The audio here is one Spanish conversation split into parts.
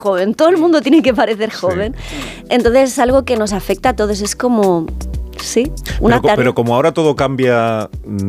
joven, todo el mundo tiene que parecer joven. Entonces es algo que nos afecta a todos, es como, sí, una tarea. Pero como ahora todo cambia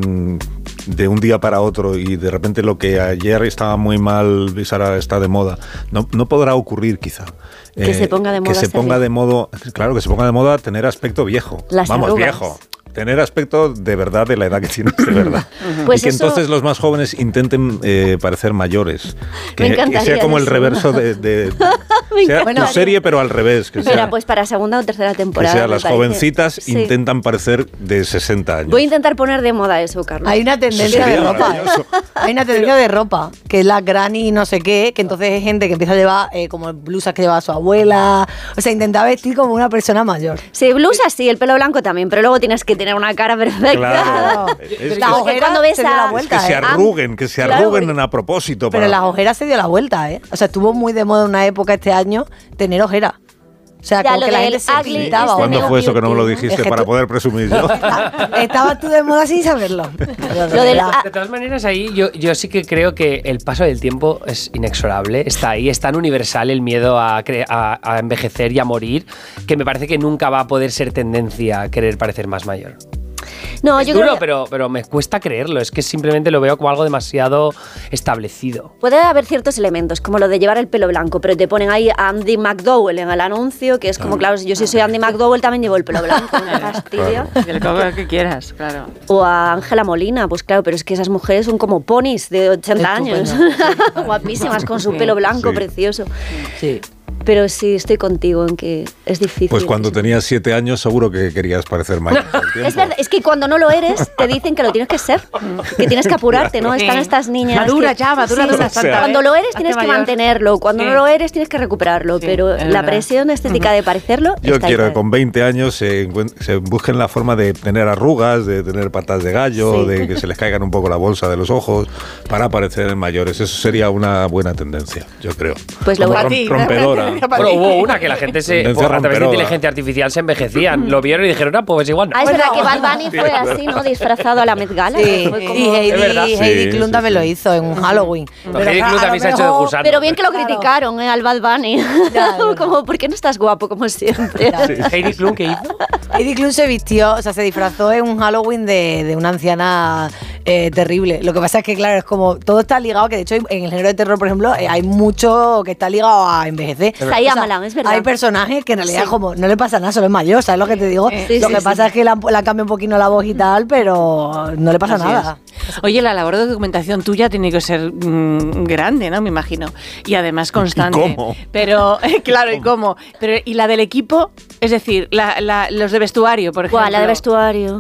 de un día para otro y de repente lo que ayer estaba muy mal ahora está de moda, no podrá ocurrir quizá. Que se ponga de moda. Que se ponga de moda, claro, que se ponga de moda tener aspecto viejo. Las arrugas. Viejo. Tener aspecto de verdad, de la edad que tienes de verdad. Pues y que eso, entonces los más jóvenes intenten parecer mayores. Me encantaría que sea como el eso. reverso de sea tu serie, pero al revés. Que Mira, sea, pues para segunda o tercera temporada. que sea las jovencitas sí. intentan parecer de 60 años. Voy a intentar poner de moda eso, Carlos. Hay una tendencia de ropa. Hay una tendencia de ropa, que es la granny no sé qué, que entonces hay gente que empieza a llevar como blusas que llevaba su abuela. O sea, intenta vestir como una persona mayor. Sí, blusa sí, el pelo blanco también, pero luego tienes que tener una cara perfecta. Claro. La ojera cuando ves se dio la vuelta, que se arruguen, que se arruguen a propósito. Pero las ojeras se dio la vuelta, ¿eh? O sea, estuvo muy de moda en una época este año tener ojera. O sea, Ya, como lo que la del gente se ugly pintaba. este ¿Cuándo Mega fue eso que no me lo Beauty? dijiste Es que para tú- poder presumir yo? Estabas tú de moda sin saberlo. Lo del De todas maneras, ahí yo sí que creo que el paso del tiempo es inexorable. Está ahí, es tan universal el miedo a envejecer y a morir, que me parece que nunca va a poder ser tendencia a querer parecer más mayor. No, Es yo duro, creo que pero me cuesta creerlo. Es que simplemente lo veo como algo demasiado establecido. puede haber ciertos elementos, como lo de llevar el pelo blanco, pero te ponen ahí a Andy McDowell en el anuncio, que es como, claro, si yo sí soy Andy McDowell también llevo el pelo blanco, me fastidia. El color que quieras, claro. O a Ángela Molina, pues claro, pero es que esas mujeres son como ponis de 80 años, guapísimas, con su pelo blanco, Sí. precioso. Sí. Pero sí, estoy contigo en que es difícil. Pues cuando tenías 7 años seguro que querías parecer mayor. todo el tiempo. Es verdad, es que cuando no lo eres, te dicen que lo tienes que ser, que tienes que apurarte, ¿no? Sí. Están estas niñas. Madura que- ya, madura de una sí, santa, cuando ¿eh? lo eres Hazte tienes que mayor. mantenerlo, cuando Sí. no lo eres tienes que recuperarlo, Sí, pero es la verdad. presión estética de parecerlo Yo está quiero ahí. que con 20 años se busquen la forma de tener arrugas, de tener patas de gallo, Sí. de que se les caigan un poco la bolsa de los ojos para parecer mayores. Eso sería una buena tendencia, yo creo. Pues lo Como voy a- ti, rompedora. Pero hubo una que la gente Tendencia a través de romperola. inteligencia artificial se envejecían. Lo vieron y dijeron, pues igual no. Ah, es verdad Bueno. que Bad Bunny fue así, ¿no? Disfrazado a la Met Gala. Sí, Fue como- y Es verdad. Heidi Sí, Klum sí, también sí. lo hizo en un Halloween. No, Heidi Klum a lo también se ha hecho de mejor- gusano. Pero bien que lo Claro. criticaron, al Bad Bunny. Ya, Como, ¿por qué no estás guapo como siempre? Heidi Klum, ¿qué hizo? Heidi Klum se vistió, o sea, se disfrazó en un Halloween de una anciana terrible. Lo que pasa es que, claro, es como todo está ligado, que de hecho en el género de terror, por ejemplo, hay mucho que está ligado a envejecer. Shyamalan, es verdad. Hay personajes que en realidad Sí. como no le pasa nada, solo es mayor, ¿sabes lo que te digo? Sí, lo sí, que sí. pasa es que la cambia un poquito la voz y tal, pero no le pasa Así nada. Oye, la labor de documentación tuya tiene que ser grande, ¿no? Me imagino. Y además constante. cómo? Pero, claro, ¿y cómo? Pero, ¿y la del equipo? Es decir, los de vestuario, por ejemplo. Buah, la de vestuario.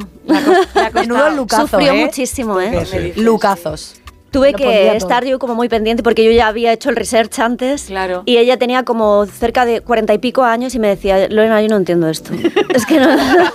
Menudo lucazo, Sufrió ¿eh? muchísimo, ¿eh? Sí. Lucazos. Tuve Lo que pondría estar todo. yo como muy pendiente porque yo ya había hecho el research antes. Claro. Y ella tenía como cerca de 40 y pico años y me decía, Lorena, yo no entiendo esto. Es que no,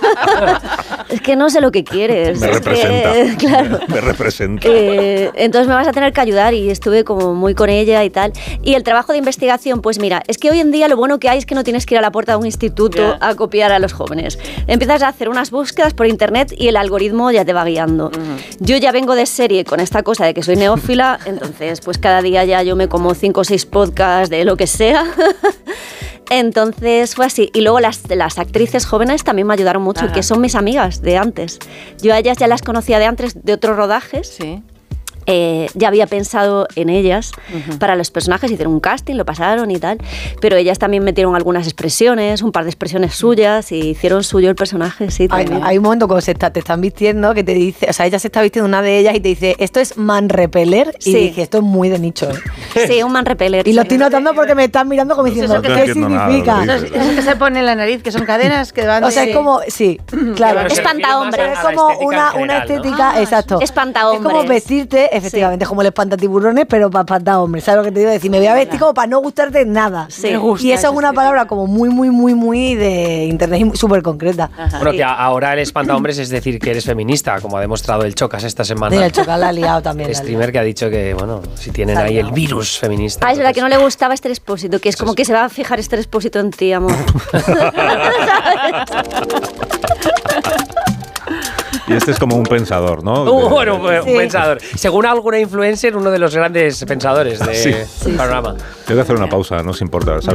es que no sé lo que quieres. Me Es representa. que, claro. Me representa. Entonces me vas a tener que ayudar y estuve como muy con ella y tal. Y el trabajo de investigación, pues mira, es que hoy en día lo bueno que hay es que no tienes que ir a la puerta de un instituto a copiar a los jóvenes. Empiezas a hacer unas búsquedas por internet y el algoritmo ya te va guiando. Yo ya vengo de serie con esta cosa de que soy neófila, entonces pues cada día ya yo me como 5 o 6 podcasts de lo que sea. Entonces fue así. Y luego las actrices jóvenes también me ayudaron mucho, Ajá. que son mis amigas de antes. Yo a ellas ya las conocía de antes de otros rodajes. Sí. Ya había pensado en ellas para los personajes, hicieron un casting, lo pasaron y tal, pero ellas también metieron algunas expresiones, un par de expresiones suyas y hicieron suyo el personaje, sí, también. Hay un momento cuando te están vistiendo que te dice, o sea, ella se está vistiendo una de ellas y te dice, esto es man repeler, y Sí. dije, esto es muy de nicho. Sí, un man repeler. Y lo sí. estoy notando porque me están mirando como diciendo, no ¿qué entiendo nada, significa? lo Eso, eso que se pone en la nariz, que son cadenas que van O sea, es como, sí, claro. Pero se refiere Espantahombres. más Es a la como estética una en general, ¿no? estética, exacto. Espantahombres. Es como vestirte, efectivamente, como el espantatiburones, pero para espantahombre. ¿Sabes lo que te digo? Decir, me voy a vestir como para no gustarte nada. Sí. Me gusta Y eso esa es una palabra como muy de internet y súper concreta. Bueno, que ahora el espantahombres es decir que eres feminista, como ha demostrado el Chocas esta semana. Mira, el chocal la ha liado también. El la ha streamer que ha dicho que, bueno, si tienen Se ha ahí el liado. virus feminista. Ah, es verdad que no entonces- le gustaba Esther Expósito, que es como que se va a fijar Esther Expósito en ti, amor. Y este es como un pensador, ¿no? Bueno, un Sí. pensador. Según alguna influencer, uno de los grandes pensadores Sí. del panorama. Tengo que hacer una pausa, no os importa. ¿Sabéis?